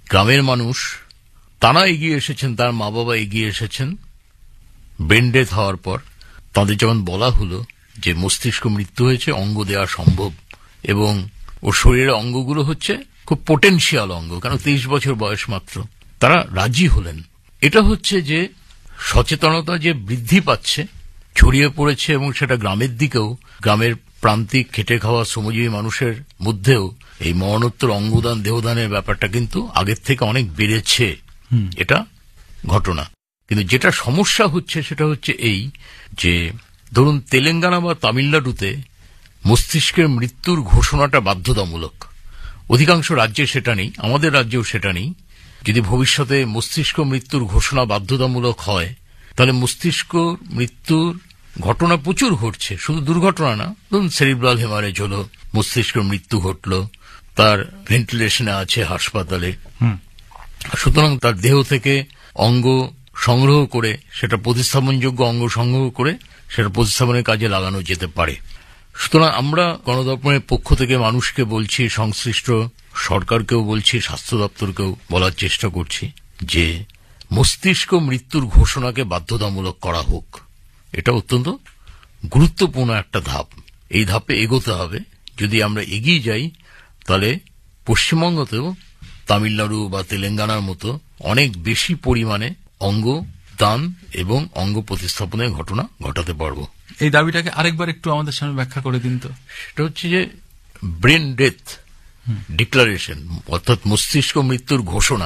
গ্রামের মানুষ তারা এগিয়ে এসেছেন, তার মা বাবা এগিয়ে এসেছেন ব্রেন ডেথ হওয়ার পর। তাদের যখন বলা হলো যে মস্তিষ্ক মৃত্যু হয়েছে, অঙ্গ দেওয়া সম্ভব এবং ওর শরীরের অঙ্গগুলো হচ্ছে খুব পোটেনশিয়াল অঙ্গ, কারণ 23 বছর বয়স মাত্র, তারা রাজি হলেন। এটা হচ্ছে যে সচেতনতা যে বৃদ্ধি পাচ্ছে, ছড়িয়ে পড়েছে, এবং সেটা গ্রামের দিকেও, গ্রামের প্রান্তিক খেটে খাওয়া শ্রমজীবী মানুষের মধ্যেও এই মরণোত্তর অঙ্গদান দেহদানের ব্যাপারটা কিন্তু আগের থেকে অনেক বেড়েছে। এটা ঘটনা। কিন্তু যেটা সমস্যা হচ্ছে সেটা হচ্ছে এই যে ধরুন তেলেঙ্গানা বা তামিলনাড়ুতে মস্তিষ্কের মৃত্যুর ঘোষণাটা বাধ্যতামূলক। অধিকাংশ রাজ্যে সেটা নেই, আমাদের রাজ্যেও সেটা নেই। যদি ভবিষ্যতে মস্তিষ্ক মৃত্যুর ঘোষণা বাধ্যতামূলক হয়, তাহলে মস্তিষ্ক মৃত্যুর ঘটনা প্রচুর ঘটছে, শুধু দুর্ঘটনা না। ধরুন সেরিব্রাল হেমারেজ হলো, মস্তিষ্ক মৃত্যু ঘটল, তার ভেন্টিলেশনে আছে হাসপাতালে, সুতরাং তার দেহ থেকে অঙ্গ সংগ্রহ করে, সেটা প্রতিস্থাপনযোগ্য অঙ্গ সংগ্রহ করে সেটা প্রতিস্থাপনের কাজে লাগানো যেতে পারে। সুতরাং আমরা গণদর্পণের পক্ষ থেকে মানুষকে বলছি, সংশ্লিষ্ট সরকারকেও বলছি, স্বাস্থ্য দপ্তরকেও বলার চেষ্টা করছি যে মস্তিষ্ক মৃত্যুর ঘোষণাকে বাধ্যতামূলক করা হোক। এটা অত্যন্ত গুরুত্বপূর্ণ একটা ধাপ। এই ধাপে এগোতে হবে। যদি আমরা এগিয়ে যাই তাহলে পশ্চিমবঙ্গতেও তামিলনাড়ু বা তেলেঙ্গানার মতো অনেক বেশি পরিমাণে অঙ্গ দান এবং অঙ্গ প্রতিস্থাপনের ঘটনা ঘটাতে পারব। এই দাবিটাকে আরেকবার একটু আমাদের সামনে ব্যাখ্যা করে দিন তো। সেটা হচ্ছে যে ব্রেন ডেথ ডিক্লারেশন, অর্থাৎ মস্তিষ্ক মৃত্যুর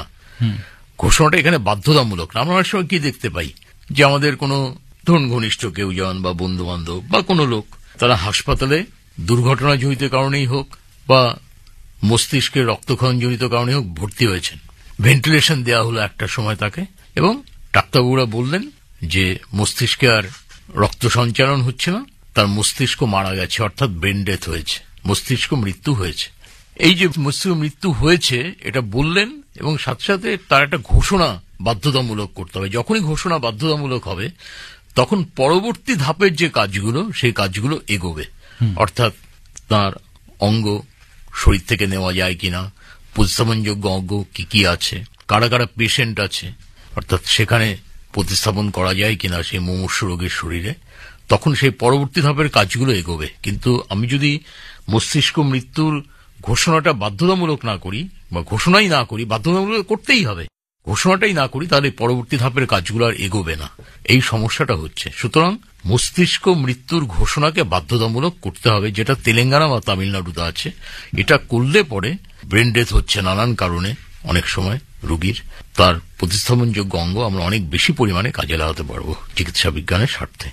ঘোষণাটা এখানে বাধ্যতামূলক না। আমরা অনেক সময় কি দেখতে পাই যে আমাদের কোনো ধরুন ঘনিষ্ঠ কেউ জন বা বন্ধু বান্ধব বা কোনো লোক, তারা হাসপাতালে দুর্ঘটনা জনিত কারণেই হোক বা মস্তিষ্কের রক্তক্ষরণ জনিত কারণে হোক ভর্তি হয়েছেন, ভেন্টিলেশন দেওয়া হলো একটা সময় তাকে, এবং ডাক্তারবাবুরা বললেন যে মস্তিষ্কে আর রক্ত সঞ্চালন হচ্ছে না, তার মস্তিষ্ক মারা গেছে, অর্থাৎ ব্রেন ডেথ হয়েছে, মস্তিষ্ক মৃত্যু হয়েছে। এই যে মস্তিষ্ক মৃত্যু হয়েছে এটা বললেন, এবং সাথে সাথে তার একটা ঘোষণা বাধ্যতামূলক করতে হবে। যখনই ঘোষণা বাধ্যতামূলক হবে তখন পরবর্তী ধাপের যে কাজগুলো, সেই কাজগুলো এগোবে। অর্থাৎ তার অঙ্গ শরীর থেকে নেওয়া যায় কিনা, প্রতিস্থাপনযোগ্য অঙ্গ কি কি আছে, কারা কারা পেশেন্ট আছে, অর্থাৎ সেখানে প্রতিস্থাপন করা যায় কিনা সেই মুমূর্ষু রোগীর শরীরে, তখন সেই পরবর্তী ধাপের কাজগুলো এগোবে। কিন্তু আমি যদি মস্তিষ্ক মৃত্যুর ঘোষণাটা বাধ্যতামূলক না করি বা ঘোষণাই না করি, বাধ্যতামূলক করতেই হবে, ঘোষণাটাই না করি, তাহলে পরবর্তী ধাপের কাজগুলো আর এগোবে না। এই সমস্যাটা হচ্ছে। সুতরাং মস্তিষ্ক মৃত্যুর ঘোষণাকে বাধ্যতামূলক করতে হবে, যেটা তেলেঙ্গানা বা তামিলনাড়ুতে আছে। এটা করলে পরে ব্রেন ডেথ হচ্ছে নানান কারণে, অনেক সময় রোগীর, তার প্রতিস্থাপনযোগ্য অঙ্গ আমরা অনেক বেশি পরিমাণে কাজে লাগাতে পারব চিকিৎসা বিজ্ঞানের স্বার্থে।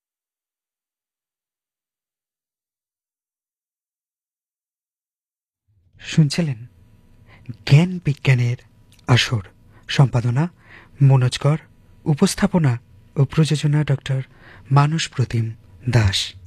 শুনছিলেন জ্ঞান বিজ্ঞানের আসর। সম্পাদনা মনোজ কর, উপস্থাপনা ও প্রযোজনা ডক্টর মানস প্রতিম দাস।